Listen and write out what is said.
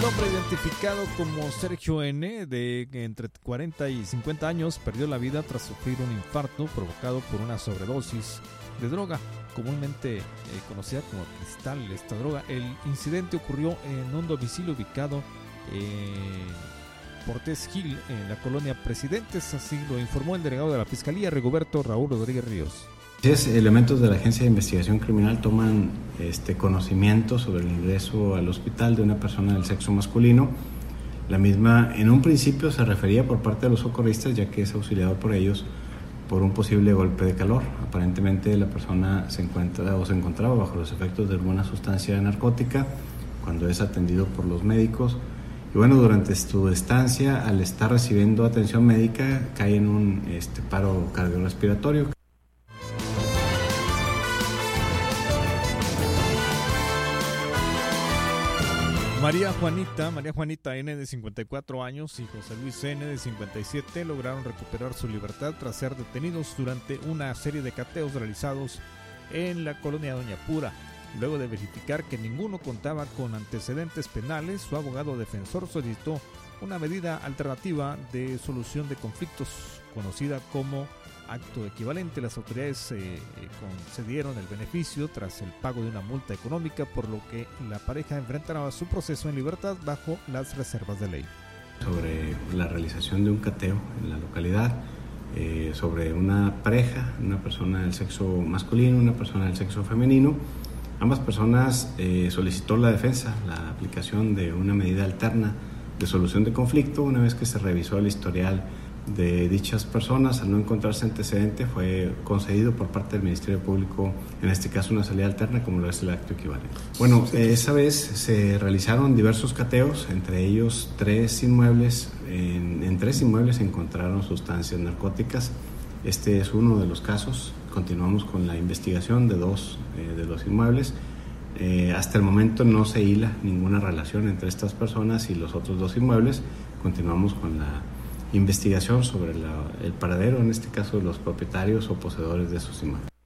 hombre identificado como Sergio N., de entre 40 y 50 años, perdió la vida tras sufrir un infarto provocado por una sobredosis de droga, comúnmente conocida como cristal. Esta droga. El incidente ocurrió en un domicilio ubicado en Portes Gil, en la colonia Presidentes, así lo informó el delegado de la Fiscalía, Rigoberto Raúl Rodríguez Ríos. Elementos de la Agencia de Investigación Criminal toman conocimiento sobre el ingreso al hospital de una persona del sexo masculino. La misma en un principio se refería por parte de los socorristas, ya que es auxiliado por ellos, por un posible golpe de calor. Aparentemente la persona se encontraba bajo los efectos de alguna sustancia narcótica cuando es atendido por los médicos. Y bueno, durante su estancia, al estar recibiendo atención médica, cae en un paro cardiorrespiratorio. María Juanita N., de 54 años, y José Luis N., de 57, lograron recuperar su libertad tras ser detenidos durante una serie de cateos realizados en la colonia Doña Pura. Luego de verificar que ninguno contaba con antecedentes penales, su abogado defensor solicitó una medida alternativa de solución de conflictos, conocida como acto equivalente. Las autoridades concedieron el beneficio tras el pago de una multa económica, por lo que la pareja enfrentará su proceso en libertad bajo las reservas de ley. Sobre la realización de un cateo en la localidad, sobre una pareja, una persona del sexo masculino, una persona del sexo femenino. Ambas personas solicitó la defensa la aplicación de una medida alterna de solución de conflicto. Una vez que se revisó el historial de dichas personas, al no encontrarse antecedente, fue concedido por parte del Ministerio Público, en este caso, una salida alterna, como lo es el acto equivalente. Bueno, esa vez se realizaron diversos cateos, entre ellos 3 inmuebles. En 3 inmuebles se encontraron sustancias narcóticas. Este es uno de los casos. Continuamos con la investigación de 2 de los inmuebles. Hasta el momento no se hila ninguna relación entre estas personas y los otros 2 inmuebles. Continuamos con la investigación sobre el paradero, en este caso, de los propietarios o poseedores de esos inmuebles.